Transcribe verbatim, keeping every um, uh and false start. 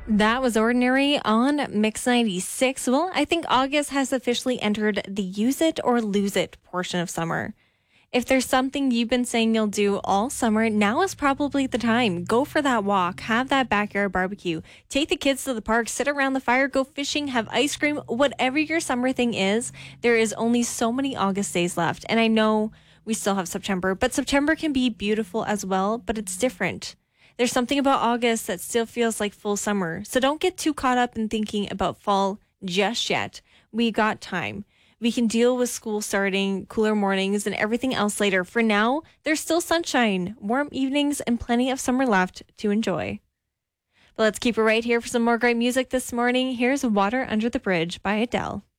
That was Ordinary on Mix ninety-six. Well, I think August has officially entered the use it or lose it portion of summer. If there's something you've been saying you'll do all summer, now is probably the time. Go for that walk, have that backyard barbecue, take the kids to the park, sit around the fire, go fishing, have ice cream, whatever your summer thing is. There is only so many August days left. And I know we still have September, but September can be beautiful as well, but it's different. There's something about August that still feels like full summer. So don't get too caught up in thinking about fall just yet. We got time. We can deal with school starting, cooler mornings, and everything else later. For now, there's still sunshine, warm evenings, and plenty of summer left to enjoy. But let's keep it right here for some more great music this morning. Here's Water Under the Bridge by Adele.